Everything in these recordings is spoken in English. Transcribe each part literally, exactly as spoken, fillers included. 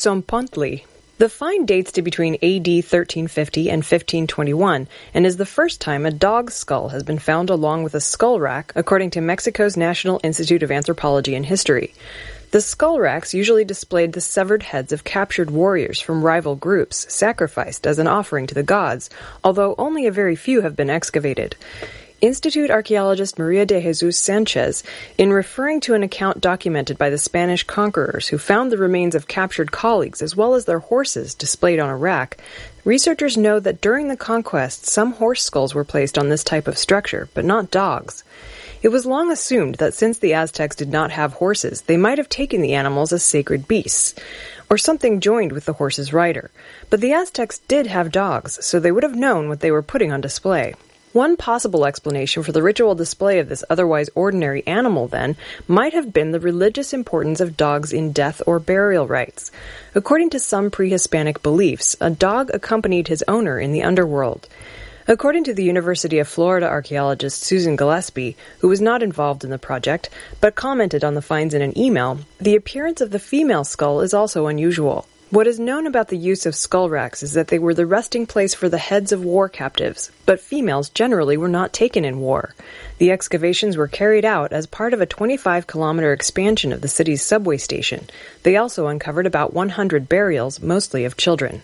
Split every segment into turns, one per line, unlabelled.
Tzompantli. The find dates to between A D thirteen fifty and fifteen twenty-one, and is the first time a dog's skull has been found along with a skull rack, according to Mexico's National Institute of Anthropology and History. The skull racks usually displayed the severed heads of captured warriors from rival groups, sacrificed as an offering to the gods, although only a very few have been excavated. Institute archaeologist Maria de Jesus Sanchez, in referring to an account documented by the Spanish conquerors who found the remains of captured colleagues as well as their horses displayed on a rack, researchers know that during the conquest some horse skulls were placed on this type of structure, but not dogs. It was long assumed that since the Aztecs did not have horses, they might have taken the animals as sacred beasts, or something joined with the horse's rider. But the Aztecs did have dogs, so they would have known what they were putting on display. One possible explanation for the ritual display of this otherwise ordinary animal, then, might have been the religious importance of dogs in death or burial rites. According to some pre-Hispanic beliefs, a dog accompanied his owner in the underworld. According to the University of Florida archaeologist Susan Gillespie, who was not involved in the project, but commented on the finds in an email, the appearance of the female skull is also unusual. What is known about the use of skull racks is that they were the resting place for the heads of war captives, but females generally were not taken in war. The excavations were carried out as part of a twenty-five kilometer expansion of the city's subway station. They also uncovered about one hundred burials, mostly of children.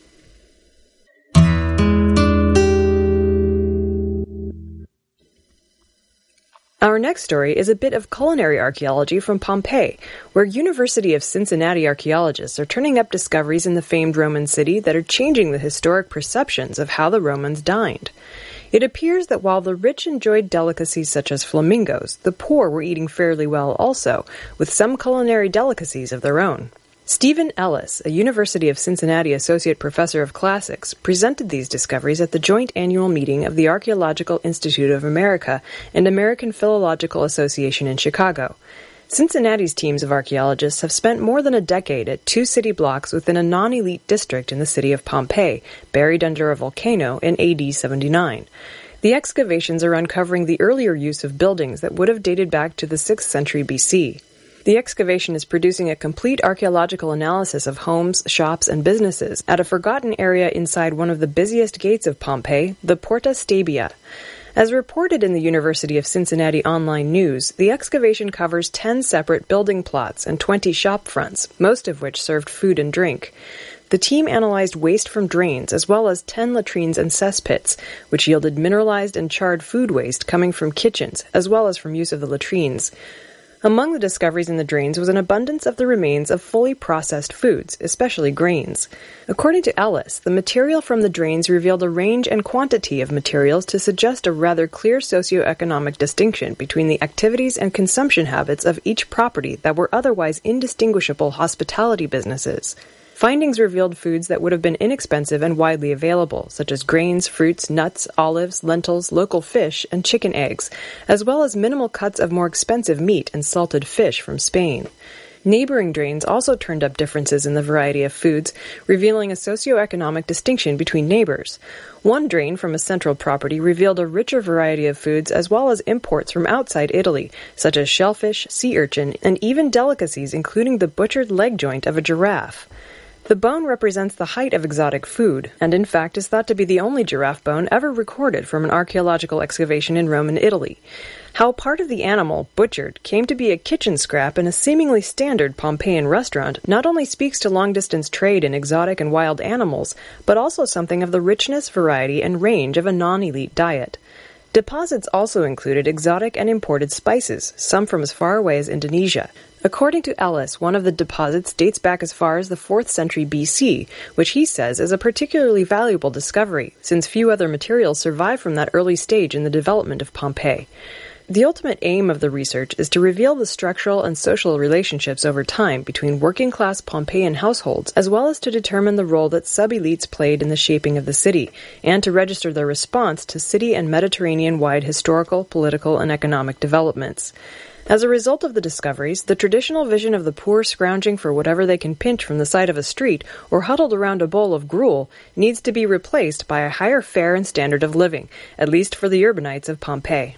Our next story is a bit of culinary archaeology from Pompeii, where University of Cincinnati archaeologists are turning up discoveries in the famed Roman city that are changing the historic perceptions of how the Romans dined. It appears that while the rich enjoyed delicacies such as flamingos, the poor were eating fairly well also, with some culinary delicacies of their own. Stephen Ellis, a University of Cincinnati Associate Professor of Classics, presented these discoveries at the joint annual meeting of the Archaeological Institute of America and American Philological Association in Chicago. Cincinnati's teams of archaeologists have spent more than a decade at two city blocks within a non-elite district in the city of Pompeii, buried under a volcano in A D seventy-nine. The excavations are uncovering the earlier use of buildings that would have dated back to the sixth century B C. The excavation is producing a complete archaeological analysis of homes, shops, and businesses at a forgotten area inside one of the busiest gates of Pompeii, the Porta Stabia. As reported in the University of Cincinnati Online News, the excavation covers ten separate building plots and twenty shop fronts, most of which served food and drink. The team analyzed waste from drains as well as ten latrines and cesspits, which yielded mineralized and charred food waste coming from kitchens, as well as from use of the latrines. Among the discoveries in the drains was an abundance of the remains of fully processed foods, especially grains. According to Ellis, the material from the drains revealed a range and quantity of materials to suggest a rather clear socioeconomic distinction between the activities and consumption habits of each property that were otherwise indistinguishable hospitality businesses. Findings revealed foods that would have been inexpensive and widely available, such as grains, fruits, nuts, olives, lentils, local fish, and chicken eggs, as well as minimal cuts of more expensive meat and salted fish from Spain. Neighboring drains also turned up differences in the variety of foods, revealing a socioeconomic distinction between neighbors. One drain from a central property revealed a richer variety of foods as well as imports from outside Italy, such as shellfish, sea urchin, and even delicacies including the butchered leg joint of a giraffe. The bone represents the height of exotic food, and in fact is thought to be the only giraffe bone ever recorded from an archaeological excavation in Roman Italy. How part of the animal, butchered, came to be a kitchen scrap in a seemingly standard Pompeian restaurant not only speaks to long-distance trade in exotic and wild animals, but also something of the richness, variety, and range of a non-elite diet. Deposits also included exotic and imported spices, some from as far away as Indonesia. According to Ellis, one of the deposits dates back as far as the fourth century B C, which he says is a particularly valuable discovery, since few other materials survive from that early stage in the development of Pompeii. The ultimate aim of the research is to reveal the structural and social relationships over time between working-class Pompeian households, as well as to determine the role that sub-elites played in the shaping of the city, and to register their response to city and Mediterranean-wide historical, political, and economic developments. As a result of the discoveries, the traditional vision of the poor scrounging for whatever they can pinch from the side of a street or huddled around a bowl of gruel needs to be replaced by a higher fare and standard of living, at least for the urbanites of Pompeii.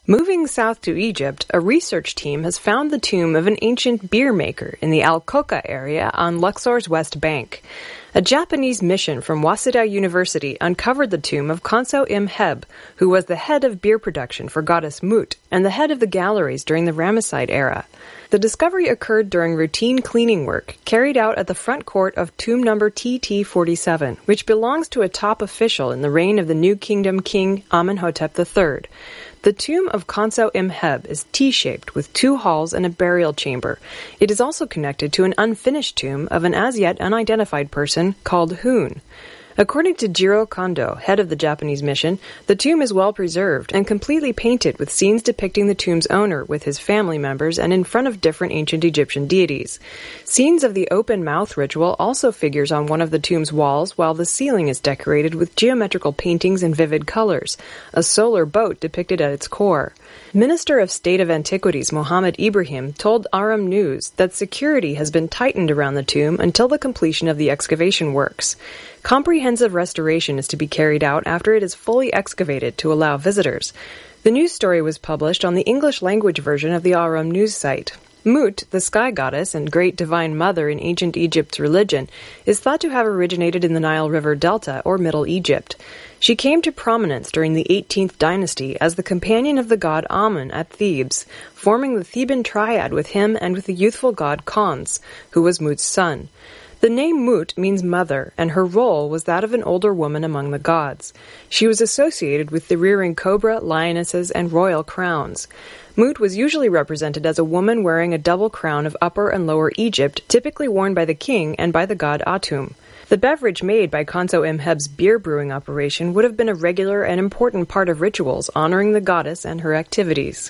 Moving south to Egypt, a research team has found the tomb of an ancient beer maker in the Al-Koka area on Luxor's west bank. A Japanese mission from Waseda University uncovered the tomb of Khonso Imheb, who was the head of beer production for goddess Mut and the head of the galleries during the Ramesside era. The discovery occurred during routine cleaning work carried out at the front court of tomb number T T forty-seven, which belongs to a top official in the reign of the New Kingdom king Amenhotep the third. The tomb of Khonso Imheb is T-shaped with two halls and a burial chamber. It is also connected to an unfinished tomb of an as-yet unidentified person called Hoon. According to Jiro Kondo, head of the Japanese mission, the tomb is well preserved and completely painted with scenes depicting the tomb's owner with his family members and in front of different ancient Egyptian deities. Scenes of the open mouth ritual also figures on one of the tomb's walls, while the ceiling is decorated with geometrical paintings in vivid colors, a solar boat depicted at its core. Minister of State of Antiquities Mohammed Ibrahim told Aram News that security has been tightened around the tomb until the completion of the excavation works. Comprehensive restoration is to be carried out after it is fully excavated to allow visitors. The news story was published on the English-language version of the Aram News site. Mut, the sky goddess and great divine mother in ancient Egypt's religion, is thought to have originated in the Nile River Delta or Middle Egypt. She came to prominence during the eighteenth dynasty as the companion of the god Amun at Thebes, forming the Theban triad with him and with the youthful god Khons, who was Mut's son. The name Mut means mother, and her role was that of an older woman among the gods. She was associated with the rearing cobra, lionesses, and royal crowns. Mut was usually represented as a woman wearing a double crown of Upper and Lower Egypt, typically worn by the king and by the god Atum. The beverage made by Khonso Imheb's beer brewing operation would have been a regular and important part of rituals honoring the goddess and her activities.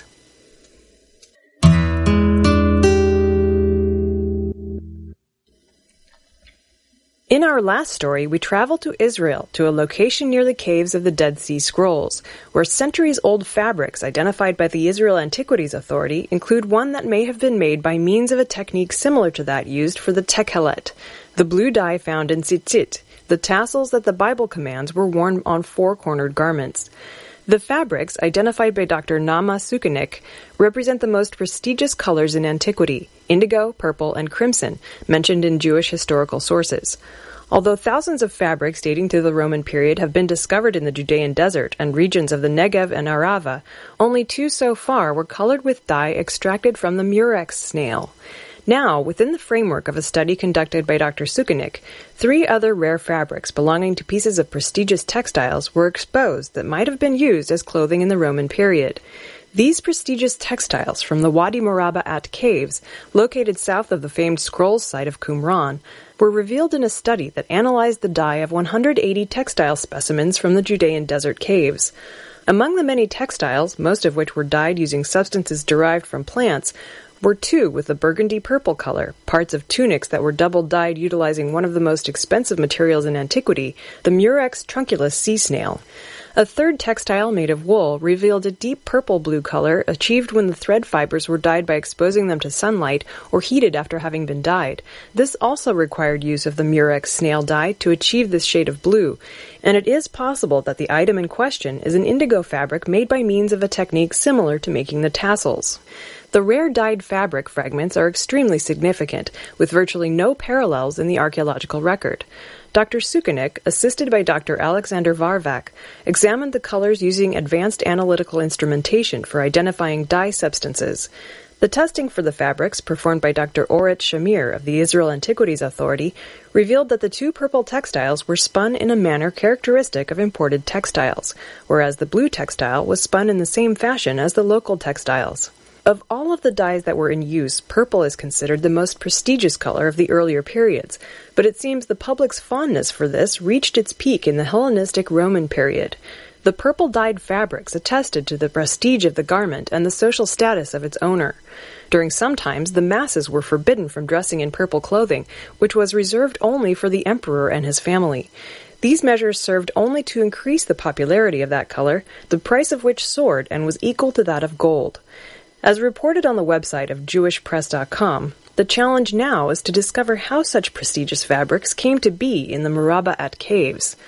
In our last story, we travel to Israel, to a location near the caves of the Dead Sea Scrolls, where centuries-old fabrics identified by the Israel Antiquities Authority include one that may have been made by means of a technique similar to that used for the tekhelet, the blue dye found in tzitzit, the tassels that the Bible commands were worn on four-cornered garments. The fabrics, identified by Doctor Nama Sukenik, represent the most prestigious colors in antiquity, indigo, purple, and crimson, mentioned in Jewish historical sources. Although thousands of fabrics dating to the Roman period have been discovered in the Judean desert and regions of the Negev and Arava, only two so far were colored with dye extracted from the murex snail. Now, within the framework of a study conducted by Doctor Sukenik, three other rare fabrics belonging to pieces of prestigious textiles were exposed that might have been used as clothing in the Roman period. These prestigious textiles from the Wadi Murabaat caves, located south of the famed scrolls site of Qumran, were revealed in a study that analyzed the dye of one hundred eighty textile specimens from the Judean desert caves. Among the many textiles, most of which were dyed using substances derived from plants, were two with a burgundy purple color, parts of tunics that were double dyed utilizing one of the most expensive materials in antiquity, the Murex trunculus sea snail. A third textile made of wool revealed a deep purple-blue color achieved when the thread fibers were dyed by exposing them to sunlight or heated after having been dyed. This also required use of the Murex snail dye to achieve this shade of blue, and it is possible that the item in question is an indigo fabric made by means of a technique similar to making the tassels. The rare dyed fabric fragments are extremely significant, with virtually no parallels in the archaeological record. Doctor Sukenik, assisted by Doctor Alexander Varvak, examined the colors using advanced analytical instrumentation for identifying dye substances. The testing for the fabrics, performed by Doctor Orit Shamir of the Israel Antiquities Authority, revealed that the two purple textiles were spun in a manner characteristic of imported textiles, whereas the blue textile was spun in the same fashion as the local textiles. Of all of the dyes that were in use, purple is considered the most prestigious color of the earlier periods, but it seems the public's fondness for this reached its peak in the Hellenistic Roman period. The purple-dyed fabrics attested to the prestige of the garment and the social status of its owner. During some times, the masses were forbidden from dressing in purple clothing, which was reserved only for the emperor and his family. These measures served only to increase the popularity of that color, the price of which soared and was equal to that of gold. As reported on the website of Jewish Press dot com, the challenge now is to discover how such prestigious fabrics came to be in the Murabaat caves.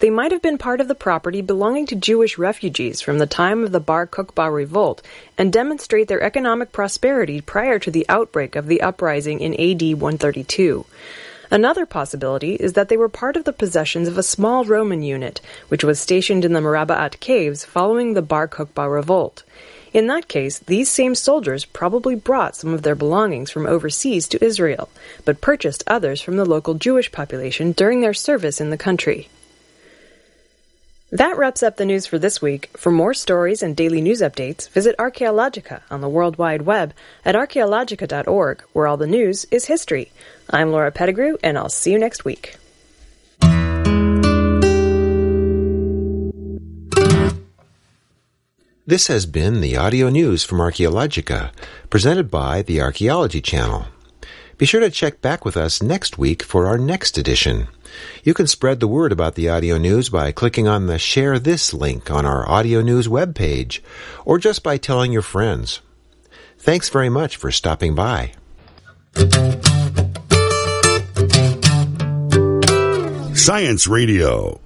they might have been part of the property belonging to Jewish refugees from the time of the Bar Kokhba revolt and demonstrate their economic prosperity prior to the outbreak of the uprising in A D one thirty-two. Another possibility is that they were part of the possessions of a small Roman unit, which was stationed in the Marabaat caves following the Bar Kokhba revolt. In that case, these same soldiers probably brought some of their belongings from overseas to Israel, but purchased others from the local Jewish population during their service in the country. That wraps up the news for this week. For more stories and daily news updates, visit Archaeologica on the World Wide Web at archaeologica dot org, where all the news is history. I'm Laura Pettigrew, and I'll see you next week.
This has been the audio news from Archaeologica, presented by the Archaeology Channel. Be sure to check back with us next week for our next edition. You can spread the word about the audio news by clicking on the Share This link on our audio news webpage, or just by telling your friends. Thanks very much for stopping by.
Science Radio.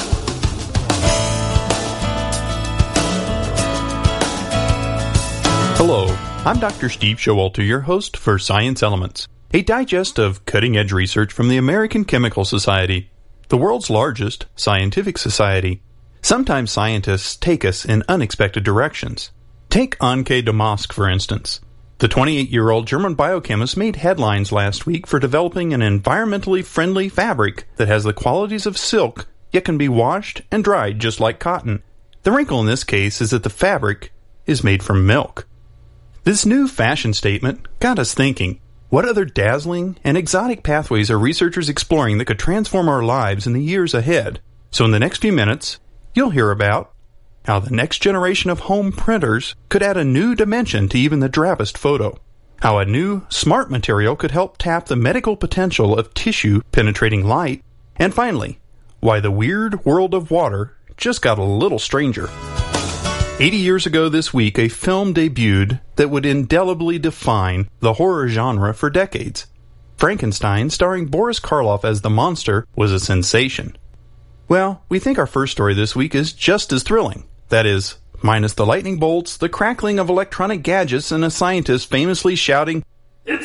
Hello, I'm Doctor Steve Showalter, your host for Science Elements, a digest of cutting-edge research from the American Chemical Society, the world's largest scientific society. Sometimes scientists take us in unexpected directions. Take Anke Domask, for instance. The twenty-eight-year-old German biochemist made headlines last week for developing an environmentally friendly fabric that has the qualities of silk, yet can be washed and dried just like cotton. The wrinkle in this case is that the fabric is made from milk. This new fashion statement got us thinking, what other dazzling and exotic pathways are researchers exploring that could transform our lives in the years ahead? So in the next few minutes, you'll hear about how the next generation of home printers could add a new dimension to even the drabbest photo, how a new smart material could help tap the medical potential of tissue penetrating light, and finally, why the weird world of water just got a little stranger. Eighty years ago this week, a film debuted that would indelibly define the horror genre for decades. Frankenstein, starring Boris Karloff as the monster, was a sensation. Well, we think our first story this week is just as thrilling. That is, minus the lightning bolts, the crackling of electronic gadgets, and a scientist famously shouting, "It's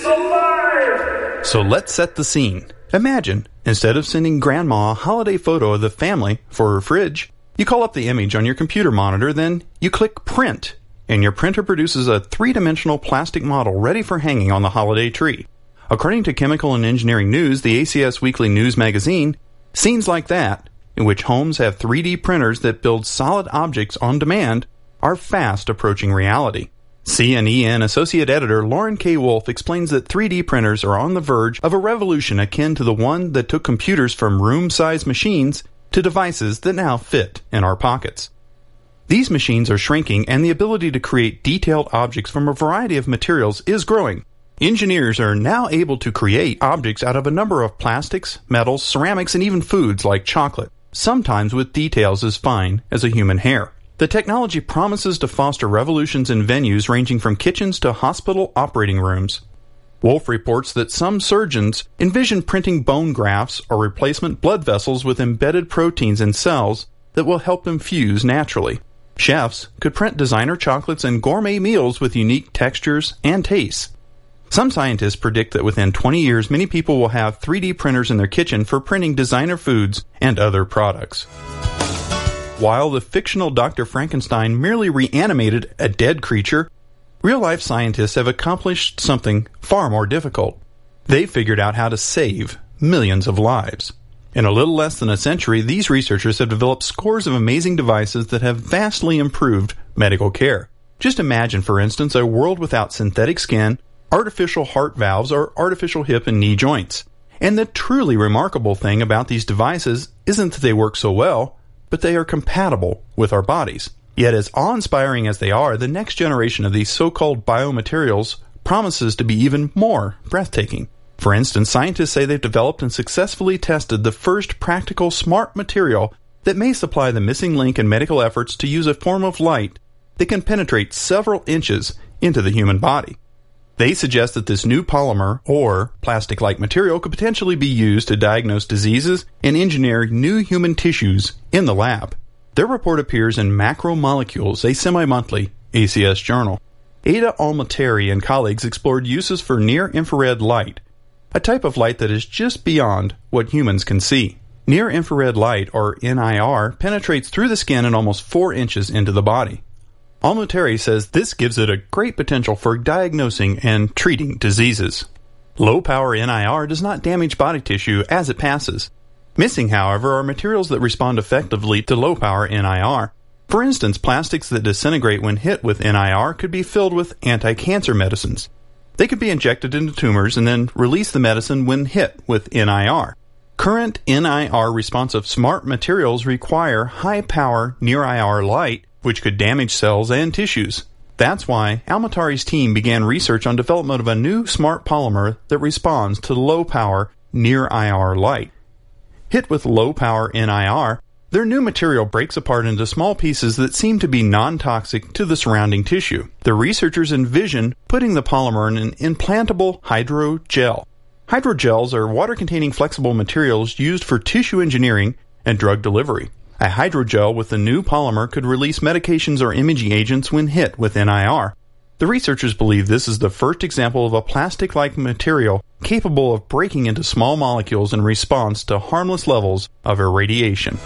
alive!" So let's set the scene. Imagine, instead of sending Grandma a holiday photo of the family for her fridge, you call up the image on your computer monitor, then you click Print, and your printer produces a three-dimensional plastic model ready for hanging on the holiday tree. According to Chemical and Engineering News, the A C S Weekly News magazine, scenes like that, in which homes have three D printers that build solid objects on demand, are fast approaching reality. C N E N Associate Editor Lauren K. Wolfe explains that three D printers are on the verge of a revolution akin to the one that took computers from room-sized machines to devices that now fit in our pockets. These machines are shrinking, and the ability to create detailed objects from a variety of materials is growing. Engineers are now able to create objects out of a number of plastics, metals, ceramics, and even foods like chocolate, sometimes with details as fine as a human hair. The technology promises to foster revolutions in venues ranging from kitchens to hospital operating rooms. Wolfe reports that some surgeons envision printing bone grafts or replacement blood vessels with embedded proteins in cells that will help them fuse naturally. Chefs could print designer chocolates and gourmet meals with unique textures and tastes. Some scientists predict that within twenty years, many people will have three D printers in their kitchen for printing designer foods and other products. While the fictional Doctor Frankenstein merely reanimated a dead creature, real-life scientists have accomplished something far more difficult. They figured out how to save millions of lives. In a little less than a century, these researchers have developed scores of amazing devices that have vastly improved medical care. Just imagine, for instance, a world without synthetic skin, artificial heart valves, or artificial hip and knee joints. And the truly remarkable thing about these devices isn't that they work so well, but they are compatible with our bodies. Yet as awe-inspiring as they are, the next generation of these so-called biomaterials promises to be even more breathtaking. For instance, scientists say they've developed and successfully tested the first practical smart material that may supply the missing link in medical efforts to use a form of light that can penetrate several inches into the human body. They suggest that this new polymer, or plastic-like material, could potentially be used to diagnose diseases and engineer new human tissues in the lab. Their report appears in Macromolecules, a semi-monthly A C S journal. Ada Almateri and colleagues explored uses for near-infrared light, a type of light that is just beyond what humans can see. Near-infrared light, or N I R, penetrates through the skin and almost four inches into the body. Almateri says this gives it a great potential for diagnosing and treating diseases. Low-power N I R does not damage body tissue as it passes. Missing, however, are materials that respond effectively to low-power N I R. For instance, plastics that disintegrate when hit with N I R could be filled with anti-cancer medicines. They could be injected into tumors and then release the medicine when hit with N I R. Current N I R responsive smart materials require high-power near-I R light, which could damage cells and tissues. That's why Almateri's team began research on development of a new smart polymer that responds to low-power near-I R light. Hit with low-power N I R, their new material breaks apart into small pieces that seem to be non-toxic to the surrounding tissue. The researchers envision putting the polymer in an implantable hydrogel. Hydrogels are water-containing flexible materials used for tissue engineering and drug delivery. A hydrogel with the new polymer could release medications or imaging agents when hit with N I R. The researchers believe this is the first example of a plastic-like material capable of breaking into small molecules in response to harmless levels of irradiation.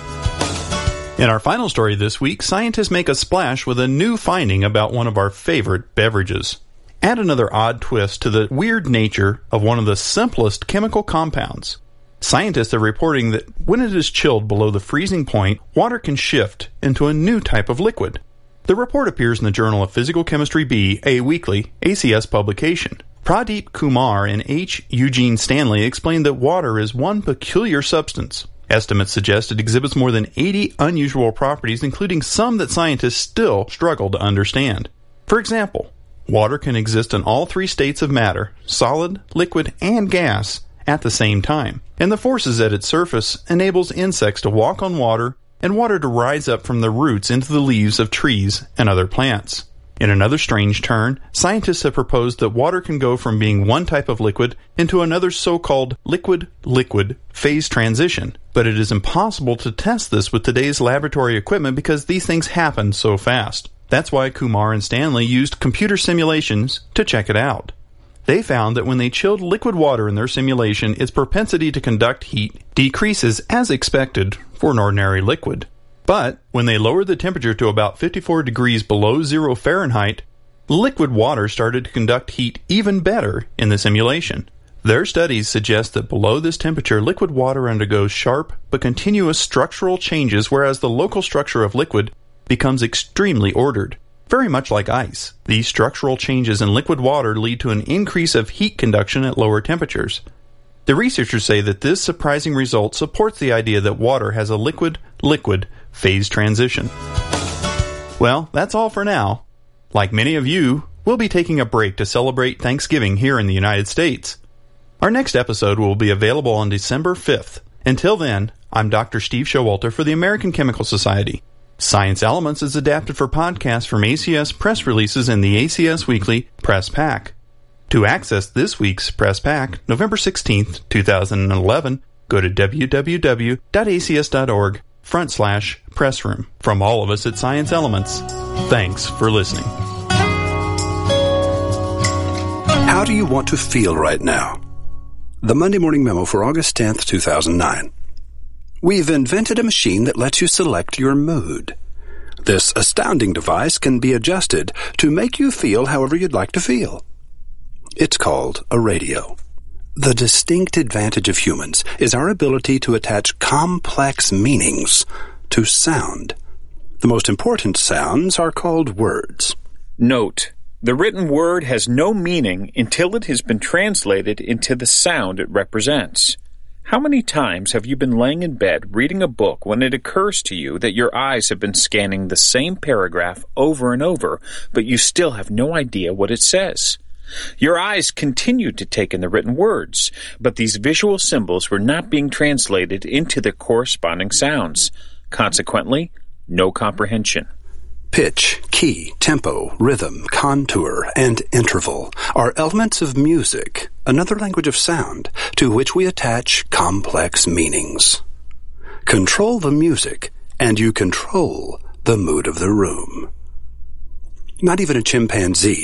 In our final story this week, scientists make a splash with a new finding about one of our favorite beverages. Add another odd twist to the weird nature of one of the simplest chemical compounds. Scientists are reporting that when it is chilled below the freezing point, water can shift into a new type of liquid. The report appears in the Journal of Physical Chemistry B, a weekly A C S publication. Pradeep Kumar and H. Eugene Stanley explained that water is one peculiar substance. Estimates suggest it exhibits more than eighty unusual properties, including some that scientists still struggle to understand. For example, water can exist in all three states of matter, solid, liquid, and gas, at the same time, and the forces at its surface enables insects to walk on water and water to rise up from the roots into the leaves of trees and other plants. In another strange turn, scientists have proposed that water can go from being one type of liquid into another so-called liquid-liquid phase transition, but it is impossible to test this with today's laboratory equipment because these things happen so fast. That's why Kumar and Stanley used computer simulations to check it out. They found that when they chilled liquid water in their simulation, its propensity to conduct heat decreases as expected for an ordinary liquid. But when they lowered the temperature to about fifty-four degrees below zero Fahrenheit, liquid water started to conduct heat even better in the simulation. Their studies suggest that below this temperature, liquid water undergoes sharp but continuous structural changes, whereas the local structure of liquid becomes extremely ordered. Very much like ice, these structural changes in liquid water lead to an increase of heat conduction at lower temperatures. The researchers say that this surprising result supports the idea that water has a liquid-liquid phase transition. Well, that's all for now. Like many of you, we'll be taking a break to celebrate Thanksgiving here in the United States. Our next episode will be available on December fifth. Until then, I'm Doctor Steve Showalter for the American Chemical Society. Science Elements is adapted for podcasts from A C S press releases in the A C S Weekly Press Pack. To access this week's Press Pack, November sixteenth, twenty eleven, go to w w w dot a c s dot org front slash press room. From all of us at Science Elements, thanks for listening.
How do you want to feel right now? The Monday Morning Memo for August tenth, two thousand nine. We've invented a machine that lets you select your mood. This astounding device can be adjusted to make you feel however you'd like to feel. It's called a radio. The distinct advantage of humans is our ability to attach complex meanings to sound. The most important sounds are called words.
Note: the written word has no meaning until it has been translated into the sound it represents. How many times have you been laying in bed reading a book when it occurs to you that your eyes have been scanning the same paragraph over and over, but you still have no idea what it says? Your eyes continued to take in the written words, but these visual symbols were not being translated into the corresponding sounds. Consequently, no comprehension.
Pitch, key, tempo, rhythm, contour, and interval are elements of music, another language of sound, to which we attach complex meanings. Control the music, and you control the mood of the room. Not even a chimpanzee